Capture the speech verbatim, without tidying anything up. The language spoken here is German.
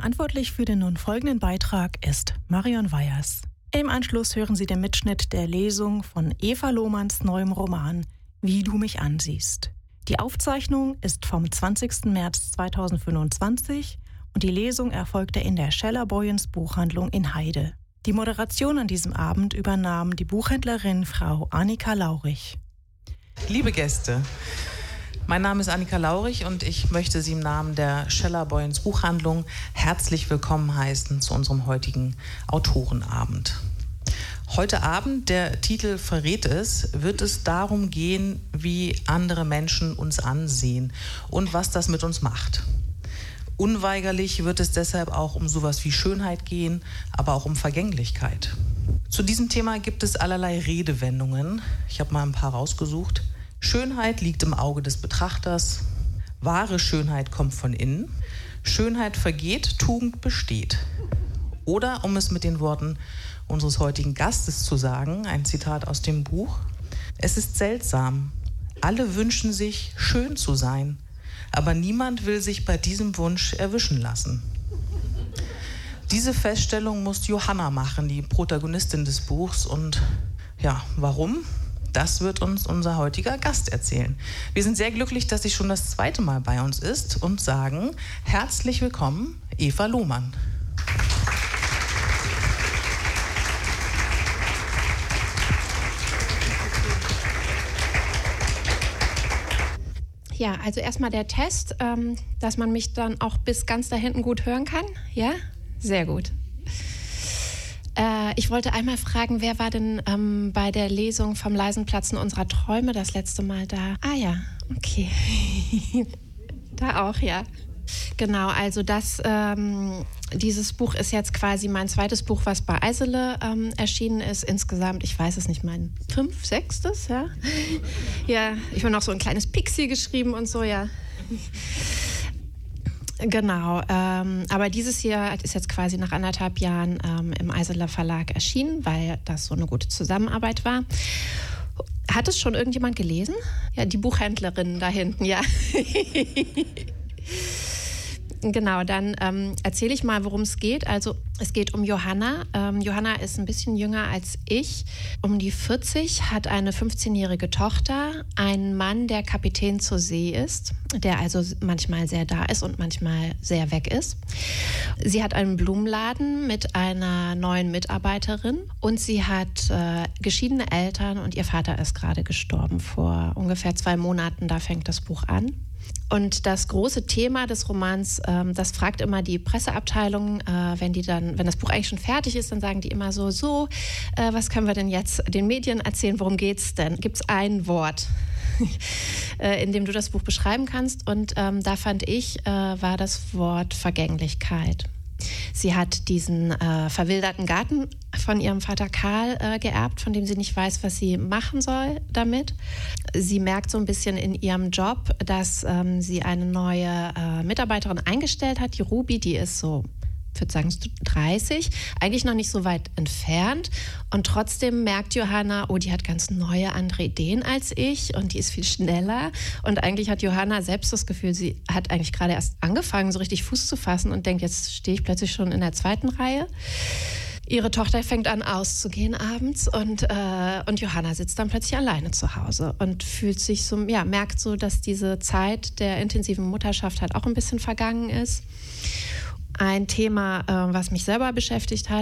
Verantwortlich für den nun folgenden Beitrag ist Marion Weyers. Im Anschluss hören Sie den Mitschnitt der Lesung von Eva Lohmanns neuem Roman Wie du mich ansiehst. Die Aufzeichnung ist vom zwanzigsten März zweitausendfünfundzwanzig und die Lesung erfolgte in der Scheller-Boyens Buchhandlung in Heide. Die Moderation an diesem Abend übernahm die Buchhändlerin Frau Annika Laurich. Liebe Gäste, mein Name ist Annika Laurich und ich möchte Sie im Namen der Scheller-Boyens Buchhandlung herzlich willkommen heißen zu unserem heutigen Autorenabend. Heute Abend, der Titel verrät es, wird es darum gehen, wie andere Menschen uns ansehen und was das mit uns macht. Unweigerlich wird es deshalb auch um sowas wie Schönheit gehen, aber auch um Vergänglichkeit. Zu diesem Thema gibt es allerlei Redewendungen. Ich habe mal ein paar rausgesucht. Schönheit liegt im Auge des Betrachters. Wahre Schönheit kommt von innen. Schönheit vergeht, Tugend besteht. Oder, um es mit den Worten unseres heutigen Gastes zu sagen, ein Zitat aus dem Buch: Es ist seltsam. Alle wünschen sich, schön zu sein. Aber niemand will sich bei diesem Wunsch erwischen lassen. Diese Feststellung muss Johanna machen, die Protagonistin des Buchs. Und ja, warum? Das wird uns unser heutiger Gast erzählen. Wir sind sehr glücklich, dass sie schon das zweite Mal bei uns ist und sagen herzlich willkommen, Eva Lohmann. Ja, also erstmal der Test, ähm, dass man mich dann auch bis ganz da hinten gut hören kann. Ja, sehr gut. Äh, ich wollte einmal fragen, wer war denn ähm, bei der Lesung vom leisen Platzen unserer Träume das letzte Mal da? Ah ja, okay. Da auch, ja. Genau, also das, ähm, dieses Buch ist jetzt quasi mein zweites Buch, was bei Eisele ähm, erschienen ist. Insgesamt, ich weiß es nicht, mein fünf, sechstes, ja. Ja, ich habe noch so ein kleines Pixie geschrieben und so, ja. Genau, ähm, aber dieses hier ist jetzt quasi nach anderthalb Jahren ähm, im Eisele Verlag erschienen, weil das so eine gute Zusammenarbeit war. Hat es schon irgendjemand gelesen? Ja, die Buchhändlerin da hinten, ja. Genau, dann ähm, erzähle ich mal, worum es geht. Also es geht um Johanna. Ähm, Johanna ist ein bisschen jünger als ich, um die vierzig, hat eine fünfzehnjährige Tochter, einen Mann, der Kapitän zur See ist, der also manchmal sehr da ist und manchmal sehr weg ist. Sie hat einen Blumenladen mit einer neuen Mitarbeiterin und sie hat äh, geschiedene Eltern und ihr Vater ist gerade gestorben vor ungefähr zwei Monaten. Da fängt das Buch an. Und das große Thema des Romans, ähm, das fragt immer die Presseabteilung, äh, wenn die dann, wenn das Buch eigentlich schon fertig ist, dann sagen die immer so, so, äh, was können wir denn jetzt den Medien erzählen, worum geht's denn? Gibt's ein Wort, äh, in dem du das Buch beschreiben kannst? Und ähm, da fand ich, äh, war das Wort Vergänglichkeit. Sie hat diesen äh, verwilderten Garten von ihrem Vater Karl äh, geerbt, von dem sie nicht weiß, was sie machen soll damit. Sie merkt so ein bisschen in ihrem Job, dass ähm, sie eine neue äh, Mitarbeiterin eingestellt hat, die Ruby, die ist so, ich würde sagen, dreißig, eigentlich noch nicht so weit entfernt. Und trotzdem merkt Johanna, oh, die hat ganz neue, andere Ideen als ich und die ist viel schneller. Und eigentlich hat Johanna selbst das Gefühl, sie hat eigentlich gerade erst angefangen, so richtig Fuß zu fassen und denkt, jetzt stehe ich plötzlich schon in der zweiten Reihe. Ihre Tochter fängt an auszugehen abends und, äh, und Johanna sitzt dann plötzlich alleine zu Hause und fühlt sich so, ja, merkt so, dass diese Zeit der intensiven Mutterschaft halt auch ein bisschen vergangen ist. Ein Thema, äh, was mich selber beschäftigt hat,